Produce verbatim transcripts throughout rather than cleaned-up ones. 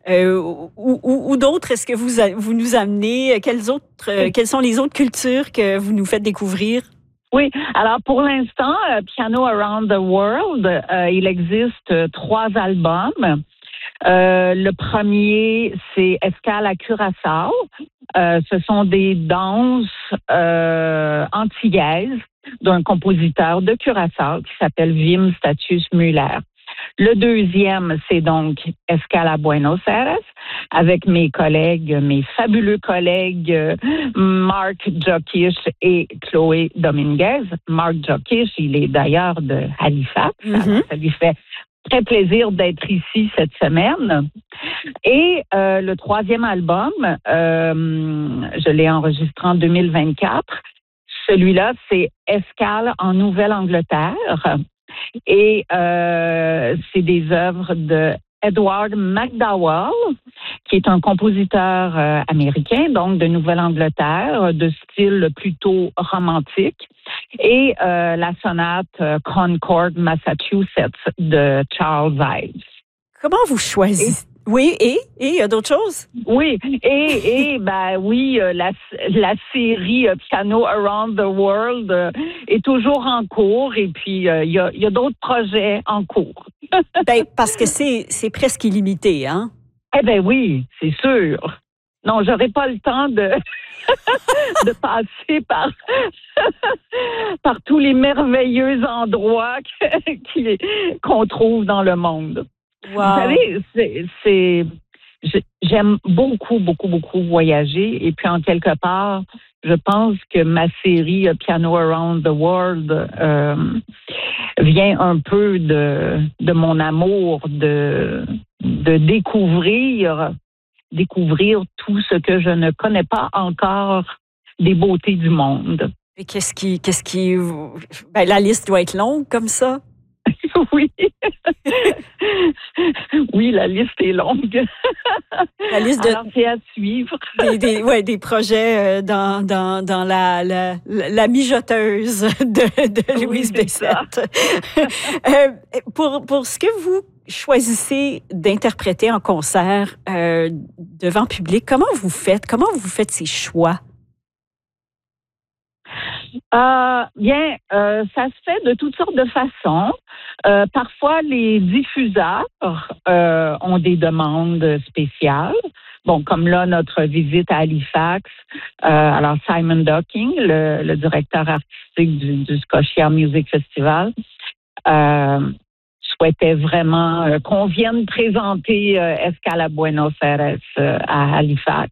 Euh, ou, ou, ou d'autres, est-ce que vous, a, vous nous amenez? Quelles, autres, euh, quelles sont les autres cultures que vous nous faites découvrir? Oui, alors pour l'instant, euh, Piano Around the World, euh, il existe euh, trois albums. Euh, le premier, c'est Escale à Curaçao. Euh, ce sont des danses euh, antillaises d'un compositeur de Curaçao qui s'appelle Wim Statius Müller. Le deuxième, c'est donc Escale à Buenos Aires avec mes collègues, mes fabuleux collègues Marc Jokic et Chloé Dominguez. Marc Jokic, il est d'ailleurs de Halifax. Mm-hmm. Alors, ça lui fait très plaisir d'être ici cette semaine. Et euh, le troisième album, euh, je l'ai enregistré en deux mille vingt-quatre. Celui-là, c'est Escale en Nouvelle-Angleterre. Et euh, c'est des œuvres de Edward McDowell, qui est un compositeur euh, américain, donc de Nouvelle-Angleterre, de style plutôt romantique, et euh, la sonate euh, Concord, Massachusetts de Charles Ives. Comment vous choisissez? Et, oui, et et il y a d'autres choses? Oui, et et ben oui, la la série Piano Around the World euh, est toujours en cours, et puis il euh, y a il y a d'autres projets en cours. Ben parce que c'est c'est presque illimité, hein? Eh ben oui, c'est sûr. Non, j'aurais pas le temps de de passer par par tous les merveilleux endroits que, qui, qu'on trouve dans le monde. Wow. Vous savez, c'est, c'est j'aime beaucoup, beaucoup, beaucoup voyager, et puis en quelque part, je pense que ma série Piano Around the World euh, vient un peu de de mon amour de de découvrir découvrir tout ce que je ne connais pas encore des beautés du monde. Et qu'est-ce qui qu'est-ce qui ben, la liste doit être longue comme ça. Oui. Oui, la liste est longue. La liste de... Alors, c'est à suivre. Des, des, ouais, des projets dans, dans, dans la, la, la mijoteuse de, de Louise oui, Bessette. euh, pour, pour ce que vous choisissez d'interpréter en concert euh, devant public, comment vous faites? Comment vous faites ces choix? Euh, bien, euh, ça se fait de toutes sortes de façons. Euh, parfois, les diffuseurs euh, ont des demandes spéciales. Bon, comme là, notre visite à Halifax. Euh, alors, Simon Docking, le, le directeur artistique du, du Scotia Music Festival, euh, souhaitait vraiment euh, qu'on vienne présenter euh, Escale à Buenos Aires euh, à Halifax.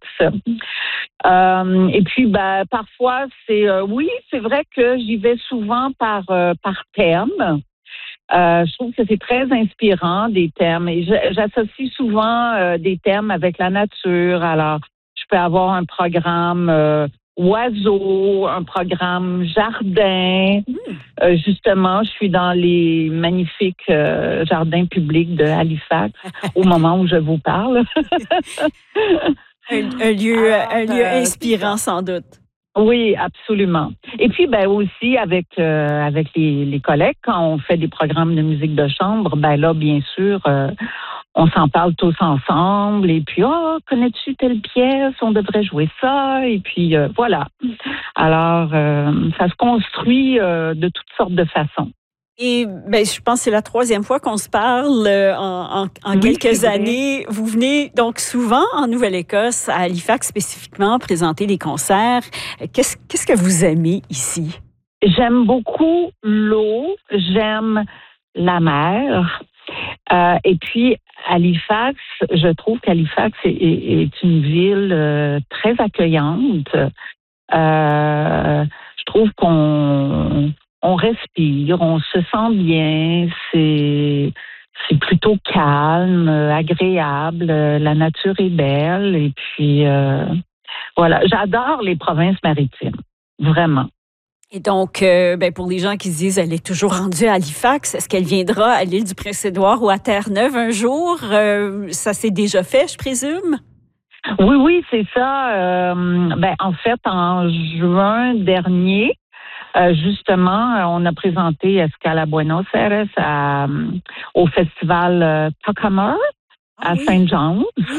Euh, et puis, ben, parfois, c'est euh, oui, c'est vrai que j'y vais souvent par euh, par thème. Euh, je trouve que c'est très inspirant, des thèmes. Et j'associe souvent euh, des thèmes avec la nature. Alors, je peux avoir un programme euh, oiseaux, un programme jardin. Mmh. Euh, justement, je suis dans les magnifiques euh, jardins publics de Halifax au moment où je vous parle. un, un lieu, Alors, un lieu inspirant, euh, sans doute. Oui, absolument. Et puis, ben aussi avec euh, avec les, les collègues, quand on fait des programmes de musique de chambre, ben là, bien sûr, euh, on s'en parle tous ensemble. Et puis, oh, connais-tu telle pièce? On devrait jouer ça. Et puis, euh, voilà. Alors, euh, ça se construit euh, de toutes sortes de façons. Et ben, je pense que c'est la troisième fois qu'on se parle euh, en, en, en oui, quelques années. Vous venez donc souvent en Nouvelle-Écosse, à Halifax spécifiquement, présenter des concerts. Qu'est-ce, qu'est-ce que vous aimez ici? J'aime beaucoup l'eau, j'aime la mer. Euh, et puis, Halifax, je trouve qu'Halifax est, est, est une ville euh, très accueillante. Euh, je trouve qu'on... On respire, on se sent bien, c'est c'est plutôt calme, agréable, la nature est belle, et puis euh, voilà, j'adore les provinces maritimes, vraiment. Et donc, euh, ben pour les gens qui se disent elle est toujours rendue à Halifax, est-ce qu'elle viendra à l'île du Prince-Édouard ou à Terre-Neuve un jour? Euh, ça s'est déjà fait, je présume? Oui, oui, c'est ça. Euh, ben en fait, en juin dernier, Euh, justement, on a présenté Escale à Buenos Aires à, au festival euh, Tucumur à oui. Saint-Jean.